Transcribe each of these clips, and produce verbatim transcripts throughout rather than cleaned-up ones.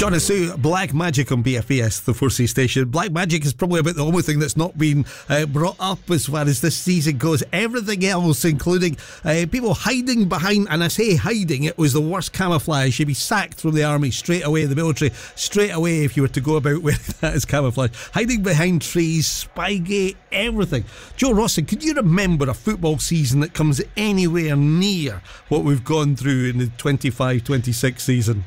John Sue, Black Magic on B F A S, the four C station. Black Magic is probably about the only thing that's not been uh, brought up as far as this season goes. Everything else, including uh, people hiding behind, and I say hiding, it was the worst camouflage. You'd be sacked from the army straight away, the military, straight away if you were to go about wearing that as camouflage. Hiding behind trees, Spygate, everything. Joe Rosson, can you remember a football season that comes anywhere near what we've gone through in the twenty-five twenty-six season?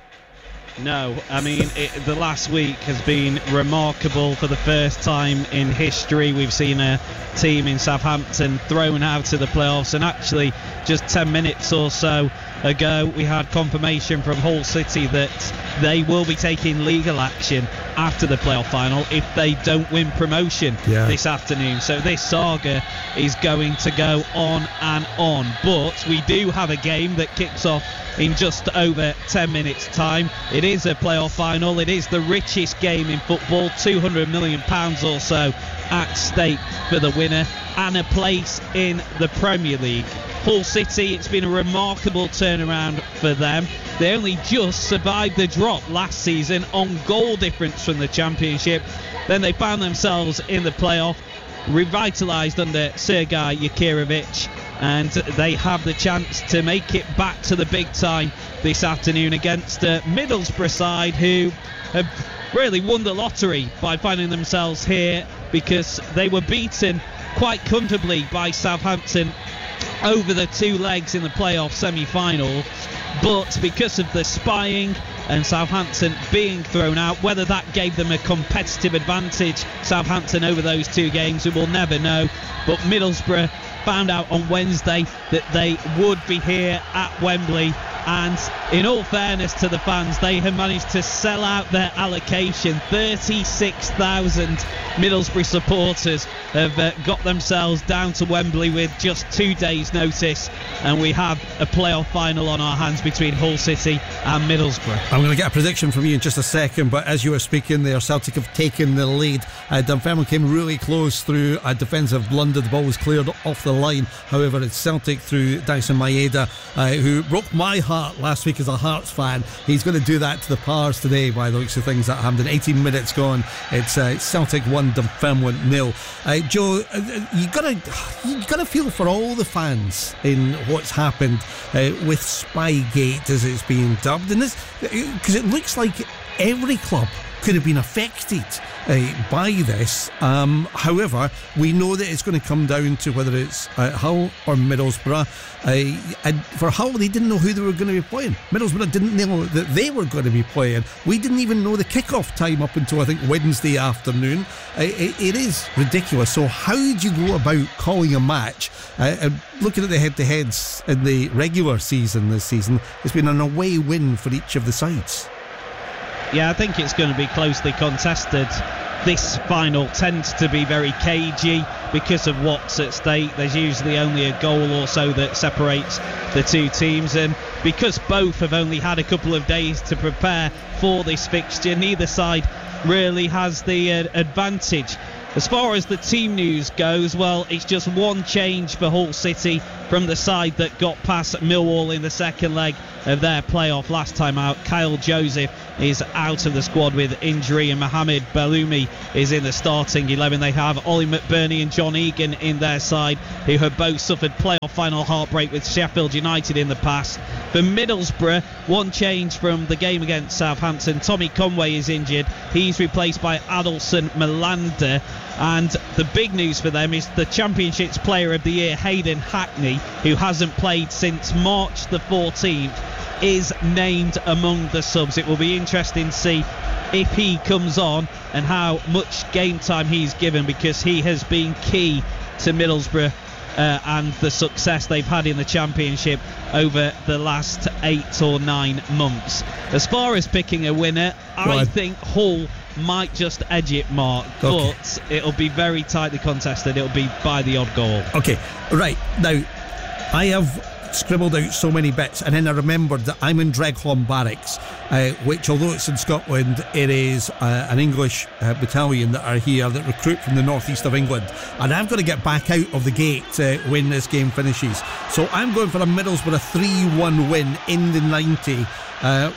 No, I mean, it, the last week has been remarkable. For the first time in history, we've seen a team in Southampton thrown out of the playoffs, and actually just ten minutes or so ago we had confirmation from Hull City that they will be taking legal action after the playoff final if they don't win promotion yeah. this afternoon. So this saga is going to go on and on, but we do have a game that kicks off in just over ten minutes time. It is a playoff final. It is the richest game in football, two hundred million pounds or so at stake for the winner, and a place in the Premier League. Hull City, it's been a remarkable turnaround for them. They only just survived the drop last season on goal difference from the Championship. Then they found themselves in the playoff, revitalised under Sergei Yakirovich, and they have the chance to make it back to the big time this afternoon against a Middlesbrough side who have really won the lottery by finding themselves here, because they were beaten quite comfortably by Southampton over the two legs in the playoff semi-final, but because of the spying and Southampton being thrown out, whether that gave them a competitive advantage, Southampton, over those two games, we will never know. But Middlesbrough found out on Wednesday that they would be here at Wembley, and in all fairness to the fans, they have managed to sell out their allocation. thirty-six thousand Middlesbrough supporters have uh, got themselves down to Wembley with just two days notice, and we have a playoff final on our hands between Hull City and Middlesbrough. I'm going to get a prediction from you in just a second, but as you were speaking there, Celtic have taken the lead. uh, Dunfermline came really close through a defensive blunder. The ball was cleared off the line. However, it's Celtic through Dyson Maeda, uh, who broke my heart last week as a Hearts fan. He's going to do that to the Pars today by the looks of things at Hampden. eighteen minutes gone. It's uh, Celtic one, Dunfermline nil. Uh, Joe, uh, you gotta you gotta feel for all the fans in what's happened uh, with Spygate, as it's being dubbed, and this because it looks like every club could have been affected uh, by this. Um, however, we know that it's going to come down to whether it's uh, Hull or Middlesbrough. Uh, and for Hull, they didn't know who they were going to be playing. Middlesbrough didn't know that they were going to be playing. We didn't even know the kick-off time up until, I think, Wednesday afternoon. Uh, it, it is ridiculous. So how do you go about calling a match? Uh, and looking at the head-to-heads in the regular season this season, it's been an away win for each of the sides. Yeah, I think it's going to be closely contested. This final tends to be very cagey because of what's at stake. There's usually only a goal or so that separates the two teams, and because both have only had a couple of days to prepare for this fixture, neither side really has the uh, advantage. As far as the team news goes, well, it's just one change for Hull City from the side that got past Millwall in the second leg of their playoff last time out. Kyle Joseph is out of the squad with injury, and Mohamed Belloumi is in the starting eleven. They have Ollie McBurney and John Egan in their side, who have both suffered playoff final heartbreak with Sheffield United in the past. For Middlesbrough, one change from the game against Southampton. Tommy Conway is injured. He's replaced by Adelson Melander. And the big news for them is the Championship's Player of the Year, Hayden Hackney, who hasn't played since March the fourteenth, is named among the subs. It will be interesting to see if he comes on and how much game time he's given, because he has been key to Middlesbrough uh, and the success they've had in the Championship over the last eight or nine months. As far as picking a winner, I think Hull might just edge it, Mark, okay. But it'll be very tightly contested. It'll be by the odd goal. Okay, right. Now, I have scribbled out so many bits, and then I remembered that I'm in Dregholm Barracks, uh, which, although it's in Scotland, it is uh, an English uh, battalion that are here that recruit from the northeast of England, and I've got to get back out of the gate uh, when this game finishes. So I'm going for a Middlesbrough three one win in the ninety. Uh,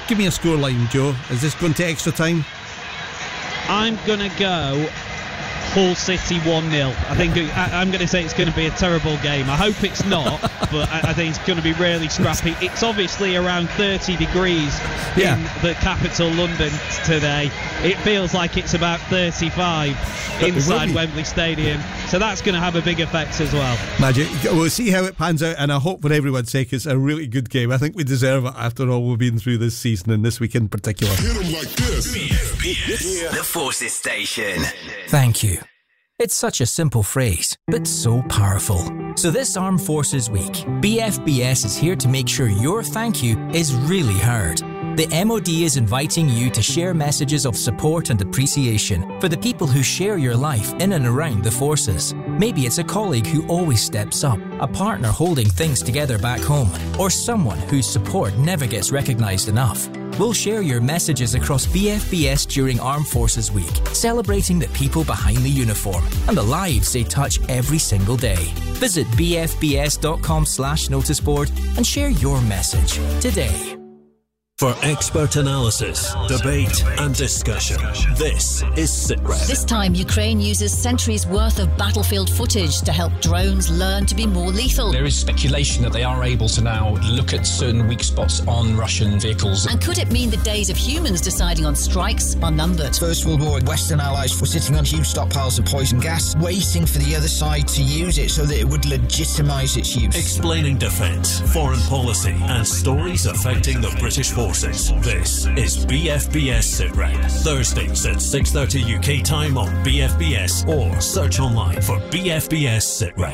Give me a scoreline, Joe. Is this going to extra time? I'm going to go Hull City one nil. I think I, I'm going to say it's going to be a terrible game. I hope it's not, but I, I think it's going to be really scrappy. It's obviously around thirty degrees yeah. in the capital London today. It feels like it's about thirty-five inside Wembley Stadium, so that's going to have a big effect as well. Magic. We'll see how it pans out, and I hope for everyone's sake it's a really good game. I think we deserve it after all we've been through this season and this week in particular. Hit 'em like this. B F B S, the Forces Station. Thank you. It's such a simple phrase, but so powerful. So this Armed Forces Week, B F B S is here to make sure your thank you is really heard. The M O D is inviting you to share messages of support and appreciation for the people who share your life in and around the forces. Maybe it's a colleague who always steps up, a partner holding things together back home, or someone whose support never gets recognised enough. We'll share your messages across B F B S during Armed Forces Week, celebrating the people behind the uniform and the lives they touch every single day. Visit bfbs.com slash noticeboard and share your message today. For expert analysis, debate and discussion, this is SITREP. This time, Ukraine uses centuries' worth of battlefield footage to help drones learn to be more lethal. There is speculation that they are able to now look at certain weak spots on Russian vehicles. And could it mean the days of humans deciding on strikes are numbered? First World War, Western allies were sitting on huge stockpiles of poison gas, waiting for the other side to use it so that it would legitimise its use. Explaining defence, foreign policy and stories affecting the British forces. This is B F B S SITREP. Thursdays at six thirty U K time on B F B S or search online for B F B S SITREP.